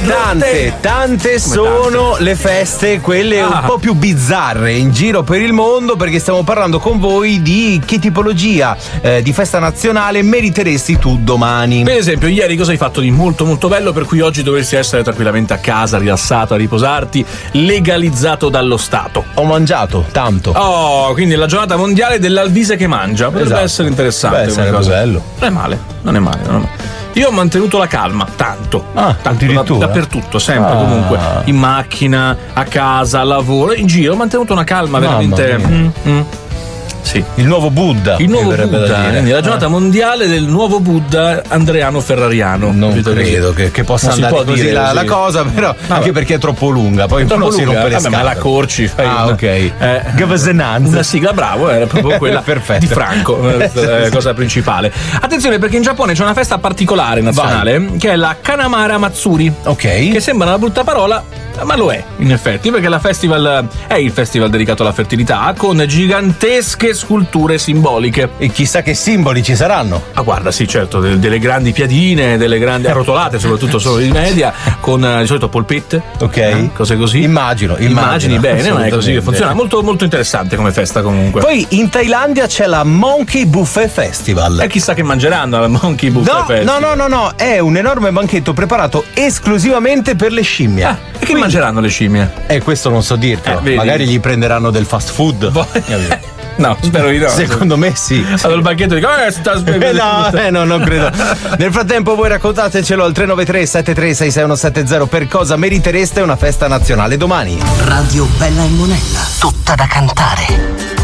Tante sono le feste, quelle un po' più bizzarre in giro per il mondo, perché stiamo parlando con voi di che tipologia di festa nazionale meriteresti tu domani. Per esempio, ieri cosa hai fatto di molto molto bello per cui oggi dovresti essere tranquillamente a casa, rilassato, a riposarti, legalizzato dallo Stato? Ho mangiato tanto. Oh, quindi la giornata mondiale dell'alvise che mangia. Potrebbe essere interessante. Beh, sarebbe bello. Non è male. Io ho mantenuto la calma, tanto addirittura dappertutto, sempre, comunque, in macchina, a casa, al lavoro, in giro, ho mantenuto una calma veramente. Sì. Il nuovo Buddha. Quindi la giornata mondiale del nuovo Buddha Andreano Ferrariano. Non credo che possa andare così la cosa, però anche perché è troppo lunga, poi uno si rompe le scatole. Ma la corci, fai una sigla, bravo, era proprio quella di Franco, cosa principale. Attenzione, perché in Giappone c'è una festa particolare nazionale che è la Kanamara Matsuri. Che sembra una brutta parola, ma lo è in effetti, perché è il festival dedicato alla fertilità, con gigantesche sculture simboliche. E chissà che simboli ci saranno. Guarda, sì, certo, delle grandi piadine, delle grandi arrotolate, soprattutto solo di media, con di solito polpette, cose così. Immagini bene, ma è così che funziona. Molto molto interessante come festa, comunque. Poi in Thailandia c'è la Monkey Buffet Festival. E chissà che mangeranno alla Monkey Buffet Festival. No, è un enorme banchetto preparato esclusivamente per le scimmie. E che mangeranno le scimmie? Questo non so dirtelo. Magari gli prenderanno del fast food. No, spero di no. Secondo me sì. Allora il banchetto dico, no, non credo. Nel frattempo voi raccontatecelo al 393 7366170 per cosa meritereste una festa nazionale domani. Radio Bella e Monella, tutta da cantare.